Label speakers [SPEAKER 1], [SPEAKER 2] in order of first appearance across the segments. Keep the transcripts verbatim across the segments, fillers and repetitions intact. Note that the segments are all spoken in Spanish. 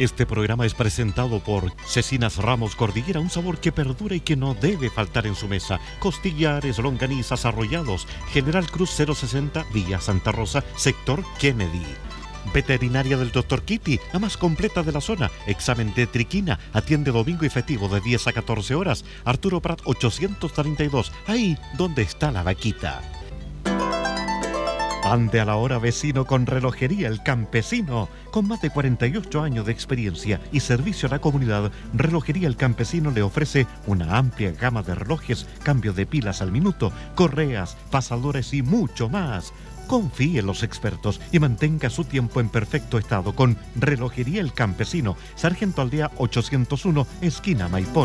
[SPEAKER 1] Este programa es presentado por Cecinas Ramos Cordillera, un sabor que perdura y que no debe faltar en su mesa. Costillares, longanizas, arrollados. General Cruz cero sesenta, Villa Santa Rosa, sector Kennedy. Veterinaria del doctor Kitty, la más completa de la zona. Examen de triquina, atiende domingo y festivo de diez a catorce horas. Arturo Prat ochocientos treinta y dos, ahí donde está la vaquita. Ande a la hora, vecino, con Relojería El Campesino. Con más de cuarenta y ocho años de experiencia y servicio a la comunidad, Relojería El Campesino le ofrece una amplia gama de relojes, cambio de pilas al minuto, correas, pasadores y mucho más. Confíe en los expertos y mantenga su tiempo en perfecto estado con Relojería El Campesino, Sargento Aldea ochocientos uno, esquina Maipón.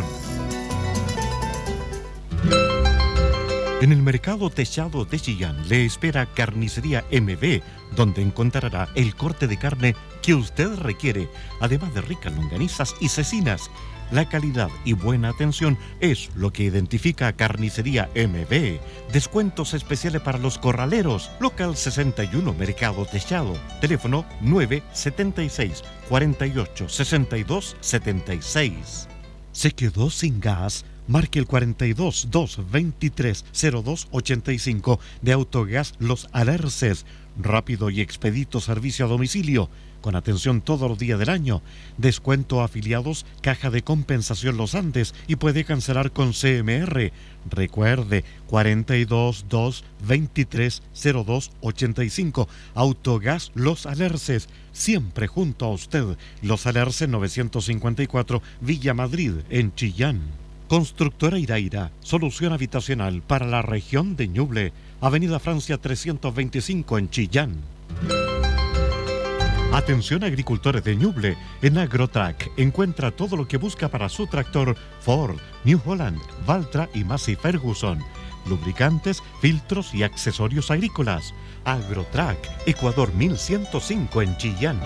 [SPEAKER 1] En el mercado techado de Chillán le espera Carnicería M B, donde encontrará el corte de carne que usted requiere, además de ricas longanizas y cecinas. La calidad y buena atención es lo que identifica a Carnicería M B. Descuentos especiales para los corraleros. Local sesenta y uno, Mercado Techado. Teléfono nueve setenta y seis, cuarenta y ocho, sesenta y dos, setenta y seis. ¿Se quedó sin gas? Marque el cuarenta y dos, doscientos veintitrés, cero dos ochenta y cinco de Autogas Los Alerces. Rápido y expedito servicio a domicilio, con atención todos los días del año. Descuento a afiliados, caja de compensación Los Andes y puede cancelar con C M R. Recuerde, cuarenta y dos, doscientos veintitrés, cero dos ochenta y cinco. Autogas Los Alerces, siempre junto a usted. Los Alerces novecientos cincuenta y cuatro, Villa Madrid, en Chillán. Constructora Iraira, solución habitacional para la región de Ñuble, Avenida Francia trescientos veinticinco en Chillán. Atención agricultores de Ñuble, en Agrotrack encuentra todo lo que busca para su tractor Ford, New Holland, Valtra y Massey Ferguson. Lubricantes, filtros y accesorios agrícolas. Agrotrack, Ecuador mil ciento cinco en Chillán.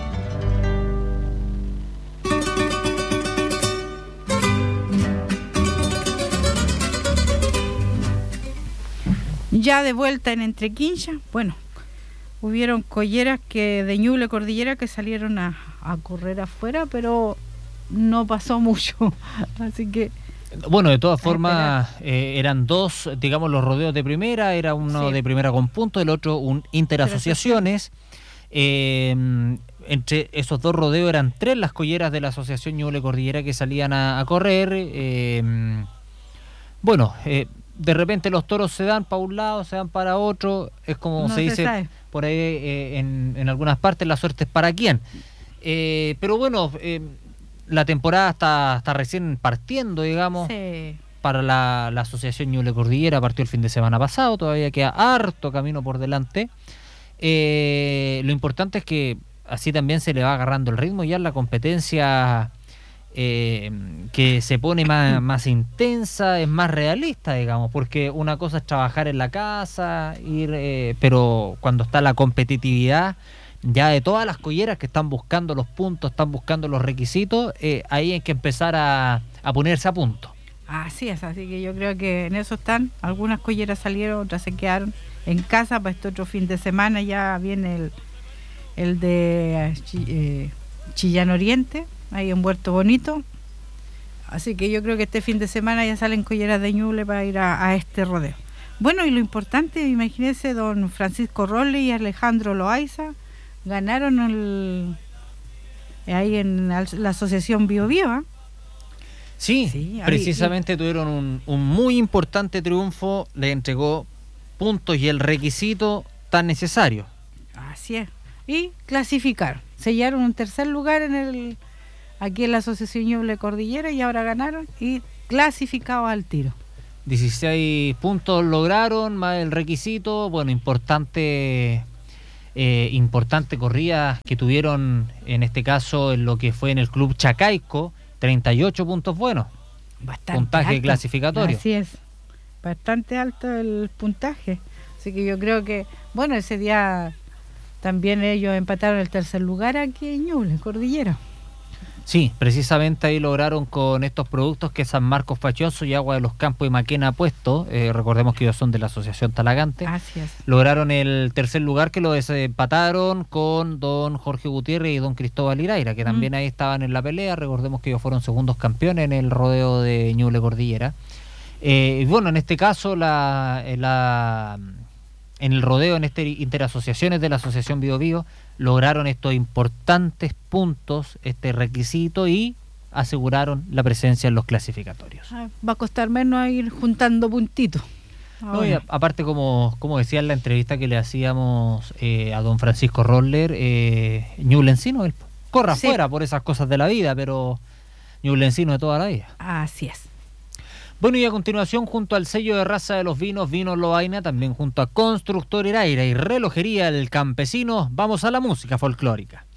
[SPEAKER 2] Ya de vuelta en Entrequincha, bueno, hubieron colleras que de Ñuble Cordillera que salieron a, a correr afuera, pero no pasó mucho, así que...
[SPEAKER 3] Bueno, de todas formas, eh, eran dos, digamos, los rodeos de primera, era uno sí. de primera con punto, el otro un interasociaciones. Eh, entre esos dos rodeos eran tres las colleras de la Asociación Ñuble Cordillera que salían a, a correr. Eh, bueno, eh, de repente los toros se dan para un lado, se dan para otro, es como no se dice sabe. por ahí eh, en, en algunas partes, la suerte es para quién. Eh, pero bueno, eh, la temporada está, está recién partiendo, digamos, sí. para la, la Asociación Ñuble Cordillera, partió el fin de semana pasado, todavía queda harto camino por delante. Eh, lo importante es que así también se le va agarrando el ritmo, ya la competencia... Eh, que se pone más, más intensa, es más realista, digamos, porque una cosa es trabajar en la casa, ir, eh, pero cuando está la competitividad ya de todas las colleras que están buscando los puntos, están buscando los requisitos, eh, ahí hay que empezar a, a ponerse a punto.
[SPEAKER 2] Así es, así que yo creo que en eso están, algunas colleras salieron, otras se quedaron en casa para este otro fin de semana, ya viene el, el de eh, Chillán Oriente, ahí en Puerto Bonito, así que yo creo que este fin de semana ya salen colleras de Ñuble para ir a, a este rodeo. Bueno, y lo importante, imagínense, don Francisco Rolle y Alejandro Loaiza ganaron el, ahí en la asociación Bio Bio, ¿eh?
[SPEAKER 3] Sí, sí ahí, precisamente y... tuvieron un, un muy importante triunfo, le entregó puntos y el requisito tan necesario.
[SPEAKER 2] Así es, y clasificaron, sellaron un tercer lugar en el... aquí en la Asociación Ñuble Cordillera y ahora ganaron y clasificados al tiro.
[SPEAKER 3] dieciséis puntos lograron, más el requisito, bueno, importante eh, importante corrida que tuvieron en este caso en lo que fue en el Club Chacaico, treinta y ocho puntos buenos, bastante puntaje alto, clasificatorio.
[SPEAKER 2] Así es, bastante alto el puntaje, así que yo creo que, bueno, ese día también ellos empataron el tercer lugar aquí en Ñuble Cordillera.
[SPEAKER 3] Sí, precisamente ahí lograron con estos productos que San Marcos Fachoso y Agua de los Campos y Maquena ha puesto, eh, recordemos que ellos son de la Asociación Talagante,
[SPEAKER 2] Así es.
[SPEAKER 3] lograron el tercer lugar, que lo desempataron con don Jorge Gutiérrez y don Cristóbal Iraira, que también mm. ahí estaban en la pelea. Recordemos que ellos fueron segundos campeones en el rodeo de Ñuble Cordillera. Eh, y bueno, en este caso la, la en el rodeo, en este interasociaciones de la Asociación Bio Bio, lograron estos importantes puntos, este requisito, y aseguraron la presencia en los clasificatorios.
[SPEAKER 2] Ah, va a costar menos ir juntando puntitos.
[SPEAKER 3] No, y a, aparte, como, como decía en la entrevista que le hacíamos eh, a don Francisco Roller, eh, Ñublencino, él corra sí. afuera por esas cosas de la vida, pero Ñublencino de toda la vida.
[SPEAKER 2] Así es.
[SPEAKER 3] Bueno, y a continuación, junto al sello de raza de los vinos, Vinos Loaina, también junto a Constructor Iraira y Relojería El Campesino, vamos a la música folclórica.